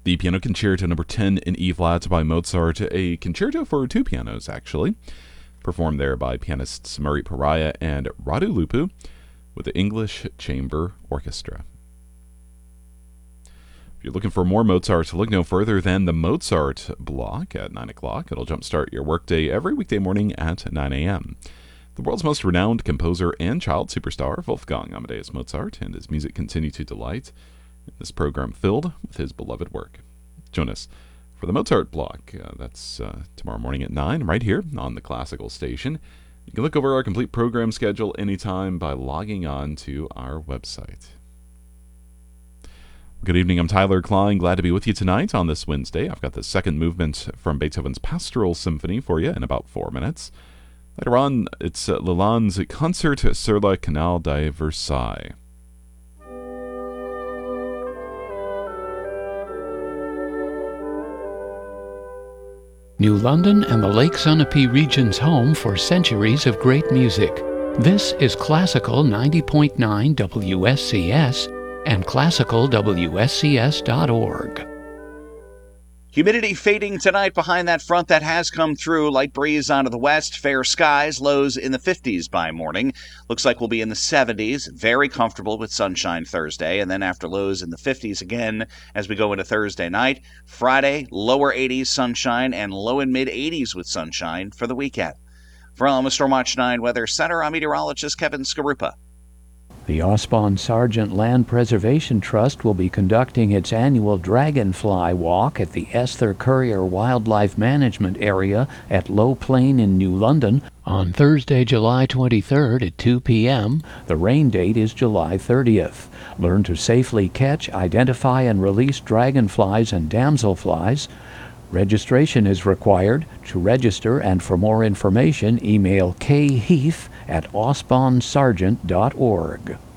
The Piano Concerto Number 10 in E-flat by Mozart, a concerto for two pianos, actually, performed there by pianists Murray Pariah and Radu Lupu with the English Chamber Orchestra. If you're looking for more Mozart, look no further than the Mozart block at 9 o'clock. It'll jumpstart your workday every weekday morning at 9 a.m. The world's most renowned composer and child superstar, Wolfgang Amadeus Mozart, and his music continue to delight in this program filled with his beloved work. Join us for the Mozart block. That's tomorrow morning at 9, right here on the Classical Station. You can look over our complete program schedule anytime by logging on to our website. Good evening, I'm Tyler Klein. Glad to be with you tonight on this Wednesday. I've got the second movement from Beethoven's Pastoral Symphony for you in about 4 minutes. Later on, it's Lalonde's Concert sur le Canal de Versailles. New London and the Lake Sunapee region's home for centuries of great music. This is Classical 90.9 WSCS and classicalwscs.org. Humidity fading tonight behind that front that has come through. Light breeze onto the west, fair skies, lows in the 50s by morning. Looks like we'll be in the 70s, very comfortable with sunshine Thursday, and then after lows in the 50s again as we go into Thursday night. Friday, lower 80s sunshine and low and mid 80s with sunshine for the weekend. For Alamo Stormwatch 9 Weather Center, I'm meteorologist Kevin Skarupa. The Osbon Sargent Land Preservation Trust will be conducting its annual Dragonfly Walk at the Esther Currier Wildlife Management Area at Low Plain in New London on Thursday, July 23rd at 2 p.m. The rain date is July 30th. Learn to safely catch, identify, and release dragonflies and damselflies. Registration is required. To register and for more information, email kheath@osbonsargent.org.